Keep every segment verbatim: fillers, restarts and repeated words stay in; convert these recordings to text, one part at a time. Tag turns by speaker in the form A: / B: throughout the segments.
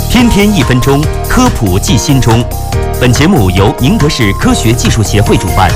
A: 天天一分钟，科普记心中。本节目由宁德市科学技术协会主办。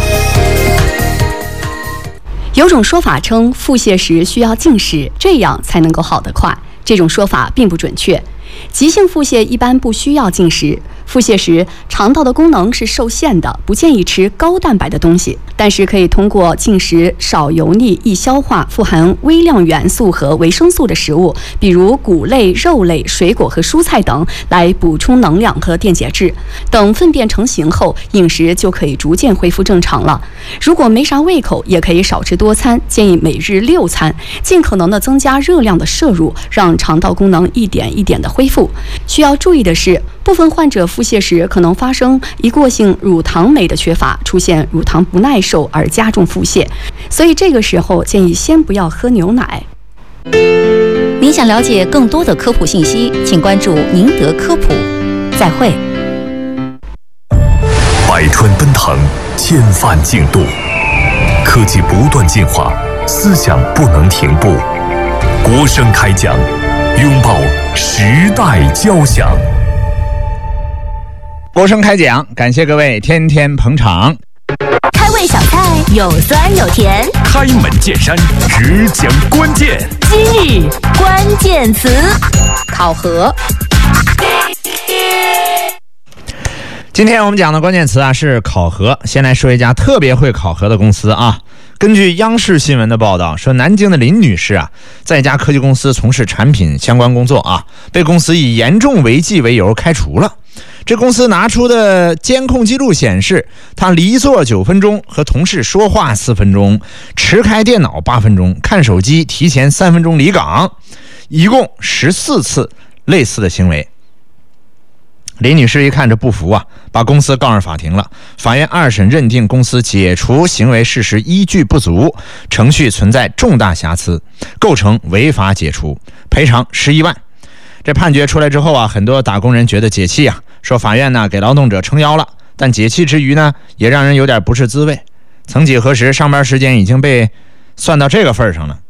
B: 有种说法称，腹泻时需要进食，这样才能够好得快。这种说法并不准确。急性腹泻一般不需要进食。腹泻时，肠道的功能是受限的，不建议吃高蛋白的东西，但是可以通过进食少油腻、易消化、富含微量元素和维生素的食物，比如谷类、肉类、水果和蔬菜等，来补充能量和电解质。等粪便成型后，饮食就可以逐渐恢复正常了。如果没啥胃口，也可以少吃多餐，建议每日六餐，尽可能的增加热量的摄入，让肠道功能一点一点的恢复。需要注意的是，部分患者腹泻时可能发生一过性乳糖酶的缺乏，出现乳糖不耐受而加重腹泻，所以这个时候建议先不要喝牛奶。
C: 您想了解更多的科普信息，请关注宁德科普。再会。
D: 百川奔腾，千帆竞渡，科技不断进化，思想不能停步。国声开讲，拥抱时代交响。
E: 国声开讲，感谢各位天天捧场。
F: 开胃小菜有酸有甜，
D: 开门见山，只讲关键。
F: 今日关键词：
B: 考核。
E: 今天我们讲的关键词啊是考核。先来说一家特别会考核的公司啊。根据央视新闻的报道说，南京的林女士啊，在一家科技公司从事产品相关工作啊，被公司以严重违纪为由开除了。这公司拿出的监控记录显示，他离座九分钟，和同事说话四分钟，持开电脑八分钟，看手机提前三分钟离岗，一共十四次类似的行为。林女士一看这不服啊，把公司告上法庭了。法院二审认定公司解除行为事实依据不足，程序存在重大瑕疵，构成违法解除，赔偿十一万。这判决出来之后啊，很多打工人觉得解气啊，说法院呢给劳动者撑腰了，但解气之余呢，也让人有点不是滋味。曾几何时，上班时间已经被算到这个份上了。